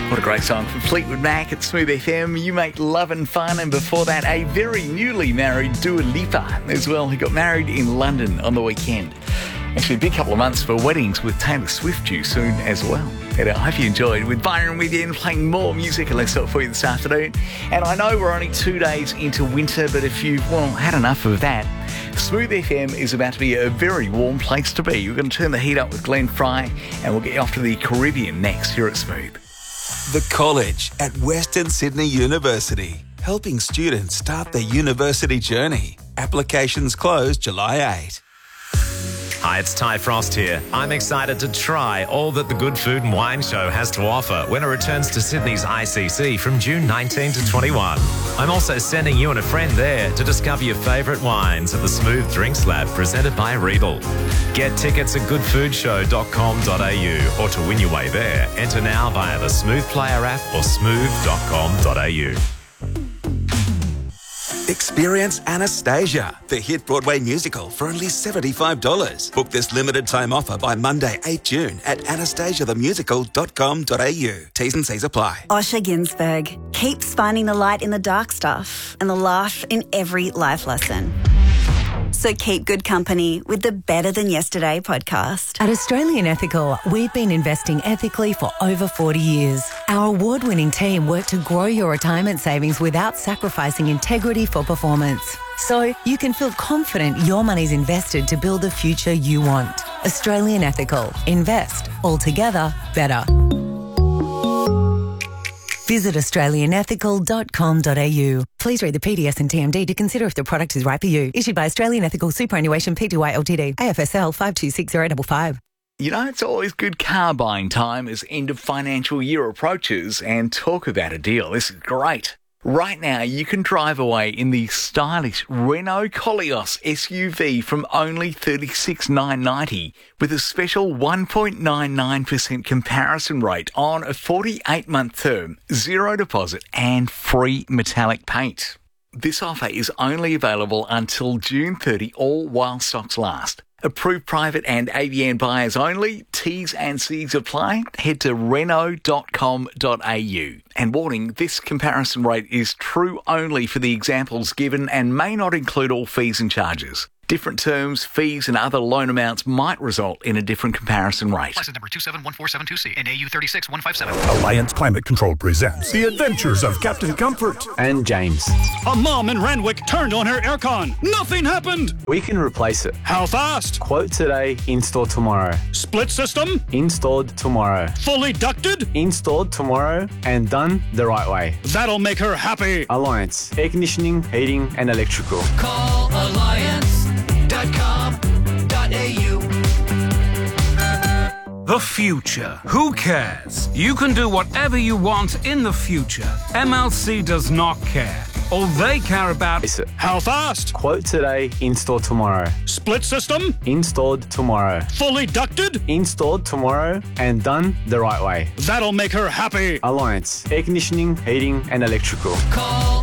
What a great song from Fleetwood Mac at Smooth FM. You Make Love and Fun. And before that, a very newly married Dua Lipa as well, who got married in London on the weekend. Actually, a big couple of months for weddings with Taylor Swift due soon as well. And I hope you enjoyed with Byron with you and playing more music and let's start for you this afternoon. And I know we're only 2 days into winter, but if you've, had enough of that, Smooth FM is about to be a very warm place to be. We're going to turn the heat up with Glenn Fry and we'll get you off to the Caribbean next here at Smooth. The College at Western Sydney University, helping students start their university journey. Applications close July 8. Hi, it's Ty Frost here. I'm excited to try all that the Good Food and Wine Show has to offer when it returns to Sydney's ICC from June 19 to 21. I'm also sending you and a friend there to discover your favourite wines at the Smooth Drinks Lab presented by Riedel. Get tickets at goodfoodsshow.com.au or to win your way there, enter now via the Smooth Player app or smooth.com.au. Experience Anastasia, the hit Broadway musical, for only $75. Book this limited time offer by Monday, 8 June at anastasiathemusical.com.au. T's and C's apply. Osher Ginsberg keeps finding the light in the dark stuff and the laugh in every life lesson. So keep good company with the Better Than Yesterday podcast. At Australian Ethical, we've been investing ethically for over 40 years. Our award-winning team work to grow your retirement savings without sacrificing integrity for performance. So you can feel confident your money's invested to build the future you want. Australian Ethical. Invest. Altogether better. Visit australianethical.com.au. Please read the PDS and TMD to consider if the product is right for you. Issued by Australian Ethical Superannuation Pty Ltd. AFSL 526055. You know, it's always good car buying time as end of financial year approaches, and talk about a deal. This is great. Right now, you can drive away in the stylish Renault Koleos SUV from only $36,990 with a special 1.99% comparison rate on a 48-month term, zero deposit and free metallic paint. This offer is only available until June 30, all while stocks last. Approved private and ABN buyers only. T's and C's apply. Head to renault.com.au. And warning, this comparison rate is true only for the examples given and may not include all fees and charges. Different terms, fees and other loan amounts might result in a different comparison rate. License number 27142C and AU 36157. Alliance Climate Control presents The Adventures of Captain Comfort and James. A mom in Randwick turned on her aircon. Nothing happened. We can replace it. How fast? Quote today, install tomorrow. Split system? Installed tomorrow. Fully ducted? Installed tomorrow and done the right way. That'll make her happy. Alliance. Air conditioning, heating and electrical. Call alliance.com.au. The future. Who cares? You can do whatever you want in the future. MLC does not care. All they care about is how fast? Quote today, install tomorrow. Split system? Installed tomorrow. Fully ducted? Installed tomorrow and done the right way. That'll make her happy. Alliance. Air conditioning, heating and electrical. Call